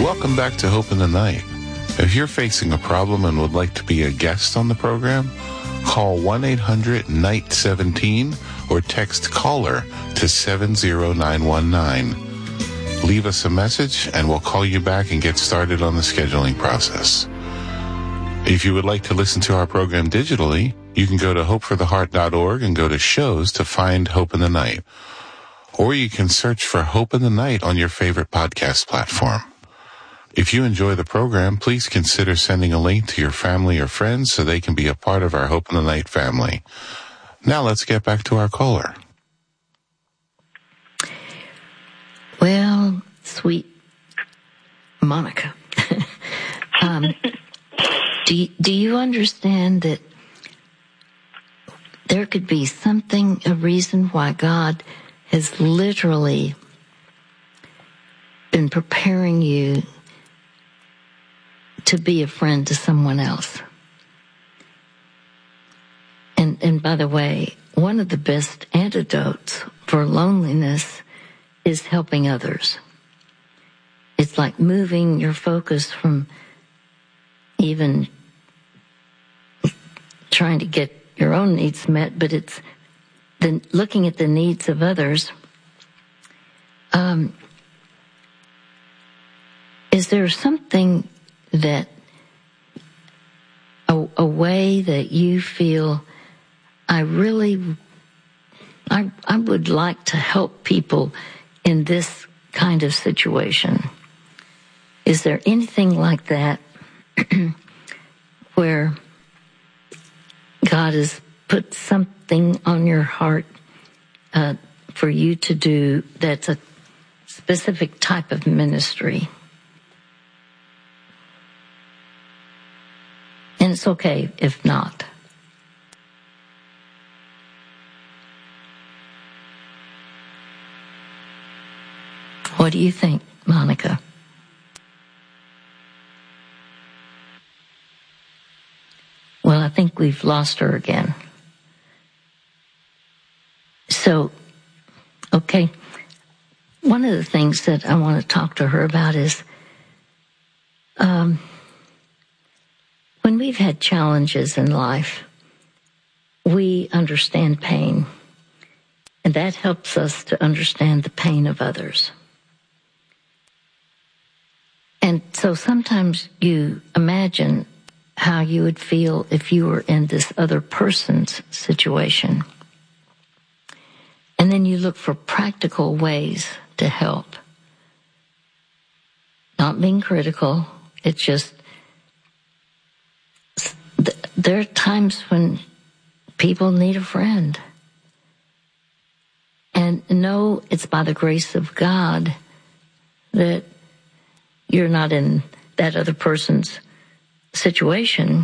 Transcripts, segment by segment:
Welcome back to Hope in the Night. If you're facing a problem and would like to be a guest on the program, call 1-800-NIGHT-17 or text CALLER to 70919. Leave us a message and we'll call you back and get started on the scheduling process. If you would like to listen to our program digitally, you can go to hopefortheheart.org and go to shows to find Hope in the Night. Or you can search for Hope in the Night on your favorite podcast platform. If you enjoy the program, please consider sending a link to your family or friends so they can be a part of our Hope in the Night family. Now let's get back to our caller. Well, sweet Monica, do you understand that there could be something, a reason why God has literally been preparing you to be a friend to someone else? And by the way, one of the best antidotes for loneliness is helping others. It's like moving your focus from even trying to get your own needs met, but it's then looking at the needs of others. Is there something that a way that you feel I would like to help people in this kind of situation? Is there anything like that where God has put something on your heart for you to do that's a specific type of ministry? And it's okay if not. What do you think, Monica? Well, I think we've lost her again. So, okay. One of the things that I want to talk to her about is when we've had challenges in life, we understand pain, and that helps us to understand the pain of others. And so sometimes you imagine how you would feel if you were in this other person's situation. And then you look for practical ways to help. Not being critical, it's just, there are times when people need a friend. And know it's by the grace of God that you're not in that other person's situation.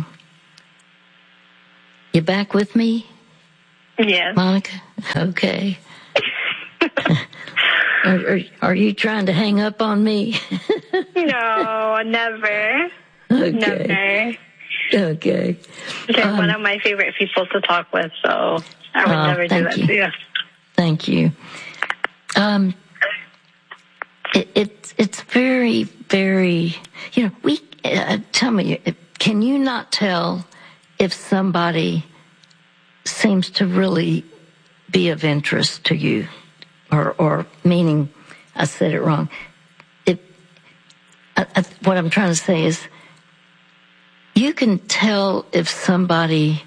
You back with me? Yes. Monica? Okay. Are you trying to hang up on me? No, never. Okay. Never. Okay. You're one of my favorite people to talk with, so I would never do that to you. Thank you. It's very, very, tell me, can you not tell if somebody seems to really be of interest to you? Or meaning, I said it wrong. What I'm trying to say is, you can tell if somebody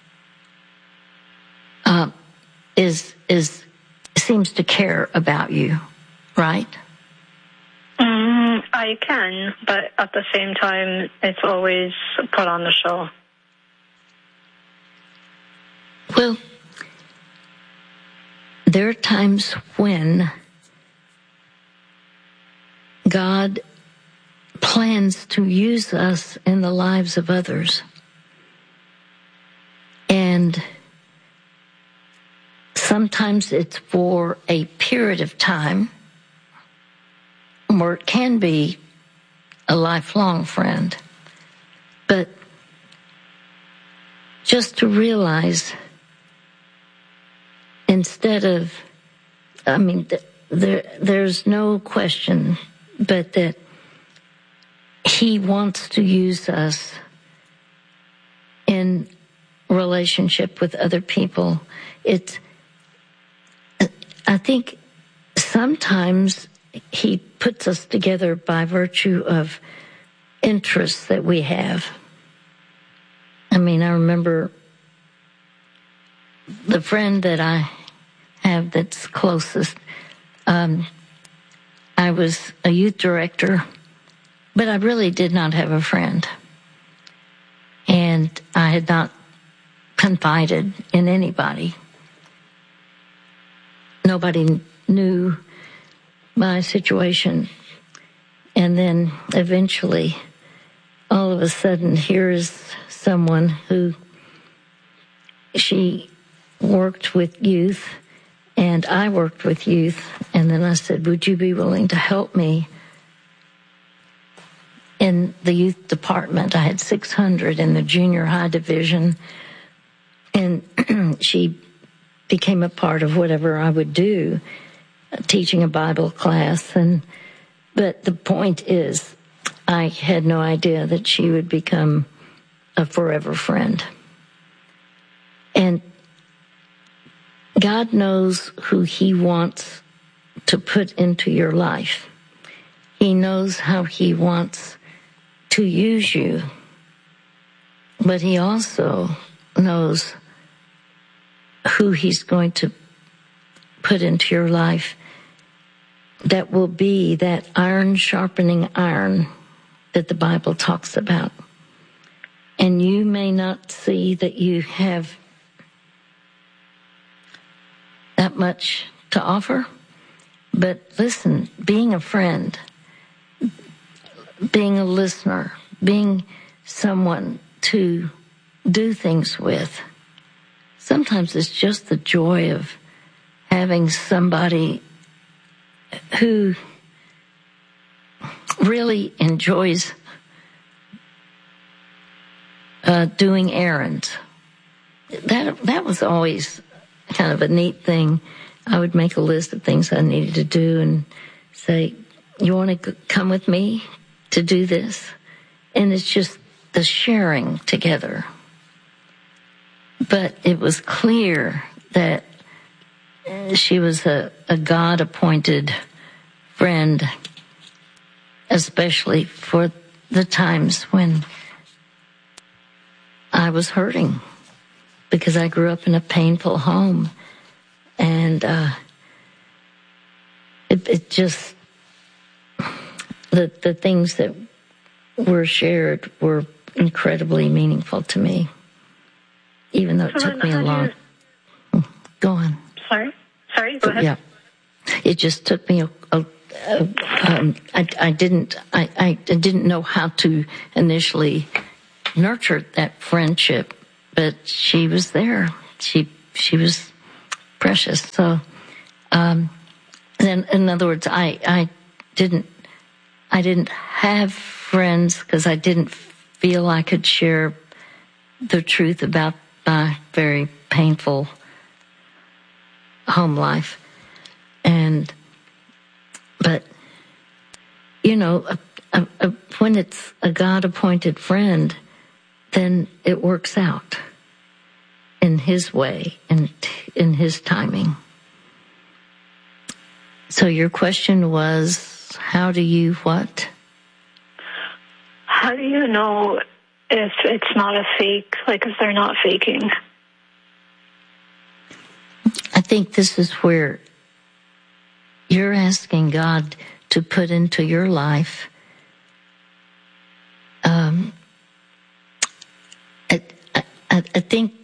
seems to care about you, right? I can, but at the same time, it's always put on the show. Well, there are times when God plans to use us in the lives of others. And sometimes it's for a period of time, or it can be a lifelong friend. But just to realize, instead of, there's no question, but that He wants to use us in relationship with other people. I think sometimes he puts us together by virtue of interests that we have. I mean, I remember the friend that I have that's closest. I was a youth director, but I really did not have a friend. And I had not confided in anybody. Nobody knew my situation. And then eventually, all of a sudden, here is someone who she worked with youth, and I worked with youth. And then I said, would you be willing to help me in the youth department? I had 600 in the junior high division, and she became a part of whatever I would do, teaching a Bible class. But the point is, I had no idea that she would become a forever friend. And God knows who He wants to put into your life. He knows how He wants to use you, but He also knows who He's going to put into your life that will be that iron sharpening iron that the Bible talks about. And you may not see that you have that much to offer, but listen, being a friend, being a listener, being someone to do things with, sometimes it's just the joy of having somebody who really enjoys doing errands. That was always kind of a neat thing. I would make a list of things I needed to do and say, you want to come with me to do this? And it's just the sharing together. But it was clear that she was a God-appointed friend, especially for the times when I was hurting, because I grew up in a painful home. And it just, the things that were shared were incredibly meaningful to me, even though it took me a long... Go on. Sorry, go ahead. Yeah. It just took me I didn't know how to initially nurture that friendship, but she was there. She was precious. So, then in other words, I didn't have friends because I didn't feel I could share the truth about my very painful home life. But you know, when it's a God-appointed friend, then it works out in His way and in His timing. So your question was, how do you what? How do you know if it's not a fake, like if they're not faking? I think this is where you're asking God to put into your life I think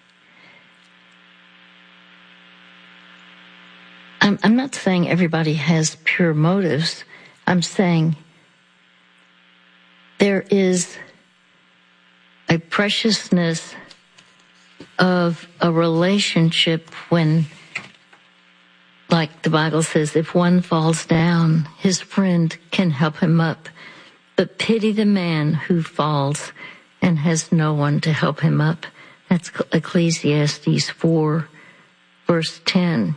I'm not saying everybody has pure motives. I'm saying there is a preciousness of a relationship when, like the Bible says, if one falls down, his friend can help him up. But pity the man who falls and has no one to help him up. That's Ecclesiastes 4, verse 10.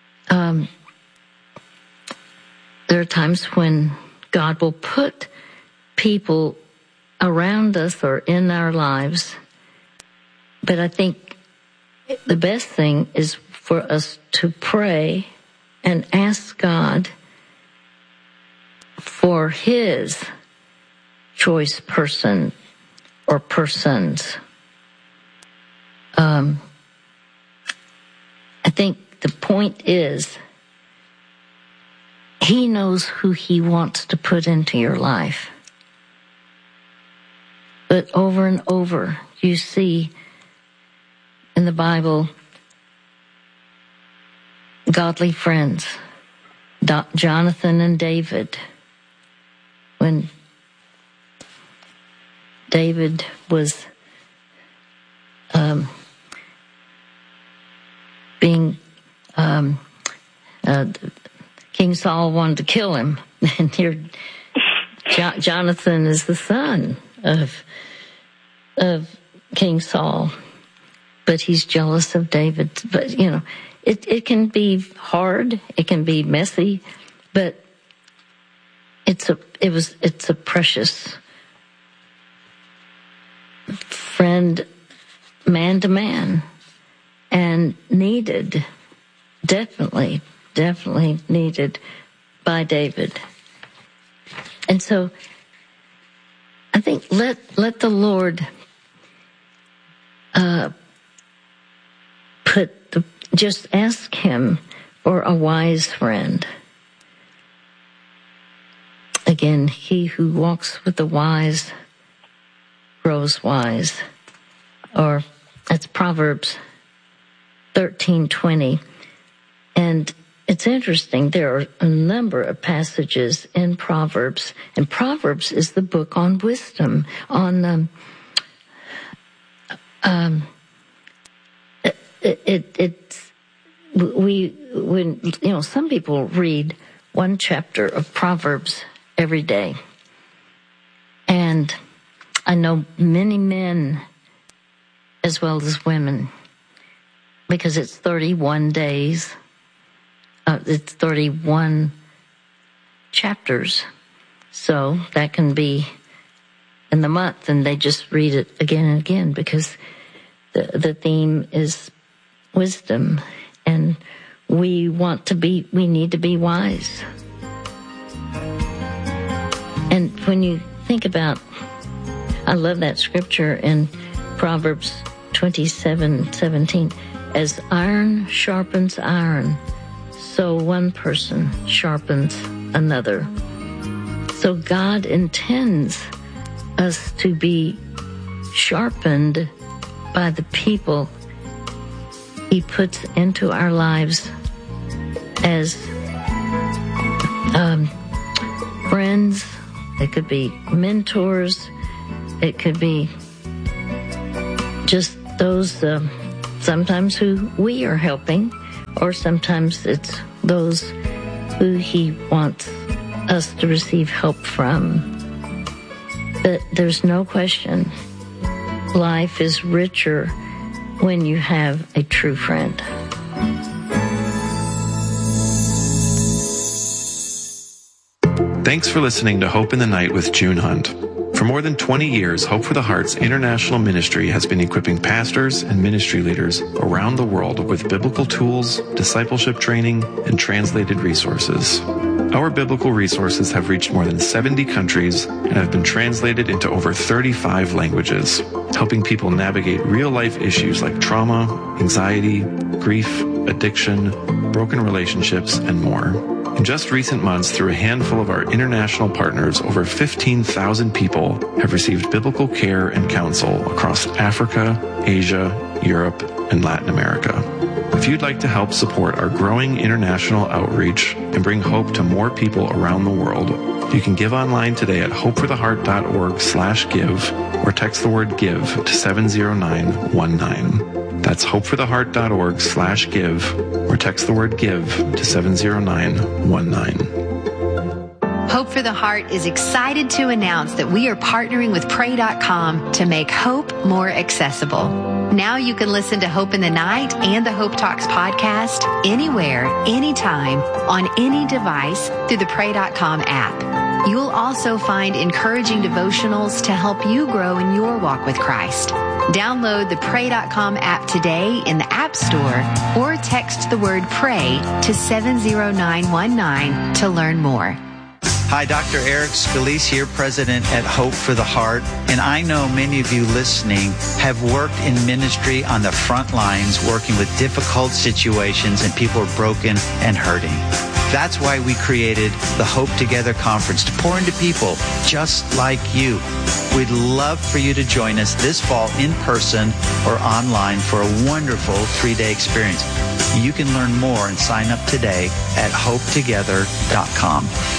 There are times when God will put people around us or in our lives. But I think the best thing is for us to pray and ask God for His choice person or persons. I think the point is He knows who He wants to put into your life. But over and over, you see in the Bible, godly friends, Jonathan and David. When David was King Saul wanted to kill him, and here Jonathan is the son of King Saul, but he's jealous of David. But it can be hard, it can be messy, but it's a precious friend, man to man, and needed, definitely needed by David. And so I think let the Lord just ask Him for a wise friend. Again, he who walks with the wise grows wise. Or that's Proverbs 13:20. And it's interesting, there are a number of passages in Proverbs, and Proverbs is the book on wisdom, on some people read one chapter of Proverbs every day. And I know many men as well as women, because it's 31 days. It's 31 chapters. So that can be in the month, and they just read it again and again, because the theme is wisdom, and we need to be wise. And when you think about, I love that scripture in Proverbs 27:17, as iron sharpens iron, so one person sharpens another. So God intends us to be sharpened by the people He puts into our lives as friends. It could be mentors. It could be just those sometimes who we are helping, or sometimes it's those who He wants us to receive help from. But there's no question, life is richer when you have a true friend. Thanks for listening to Hope in the Night with June Hunt. For more than 20 years, Hope for the Heart's international ministry has been equipping pastors and ministry leaders around the world with biblical tools, discipleship training, and translated resources. Our biblical resources have reached more than 70 countries and have been translated into over 35 languages, helping people navigate real-life issues like trauma, anxiety, grief, addiction, broken relationships, and more. In just recent months, through a handful of our international partners, over 15,000 people have received biblical care and counsel across Africa, Asia, Europe, and Latin America. If you'd like to help support our growing international outreach and bring hope to more people around the world, you can give online today at hopefortheheart.org/give or text the word GIVE to 70919. That's hopefortheheart.org/give or text the word GIVE to 70919. Hope for the Heart is excited to announce that we are partnering with Pray.com to make hope more accessible. Now you can listen to Hope in the Night and the Hope Talks podcast anywhere, anytime, on any device through the Pray.com app. You'll also find encouraging devotionals to help you grow in your walk with Christ. Download the Pray.com app today in the App Store or text the word PRAY to 70919 to learn more. Hi, Dr. Eric Scalise here, President at Hope for the Heart. And I know many of you listening have worked in ministry on the front lines, working with difficult situations, and people are broken and hurting. That's why we created the Hope Together Conference, to pour into people just like you. We'd love for you to join us this fall in person or online for a wonderful 3-day experience. You can learn more and sign up today at hopetogether.com.